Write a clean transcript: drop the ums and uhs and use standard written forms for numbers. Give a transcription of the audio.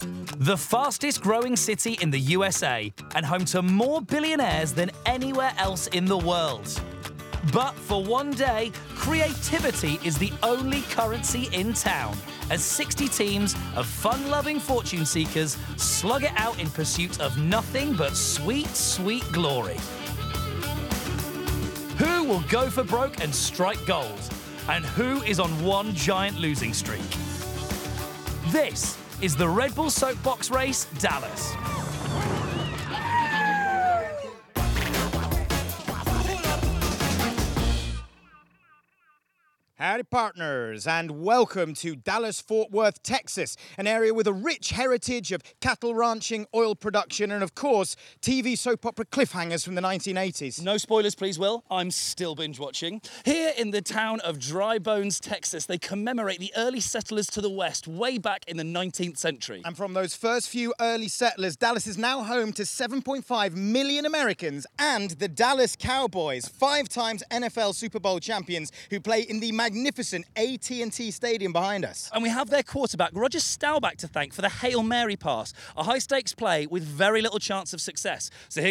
The fastest growing city in the USA and home to more billionaires than anywhere else in the world. But for one day, creativity is the only currency in town, as 60 teams of fun-loving fortune seekers slug it out in pursuit of nothing but sweet, sweet glory. Who will go for broke and strike gold? And who is on one giant losing streak? This is the Red Bull Soapbox Race Dallas. Howdy partners, and welcome to Dallas-Fort Worth, Texas, an area with a rich heritage of cattle ranching, oil production, and of course, TV soap opera cliffhangers from the 1980s. No spoilers, please, Will. I'm still binge watching. Here in the town of Dry Bones, Texas, they commemorate the early settlers to the west way back in the 19th century. And from those first few early settlers, Dallas is now home to 7.5 million Americans and the Dallas Cowboys, 5 times NFL Super Bowl champions who play in the magnificent AT&T Stadium behind us. And we have their quarterback, Roger Staubach, to thank for the Hail Mary pass, a high-stakes play with very little chance of success. So here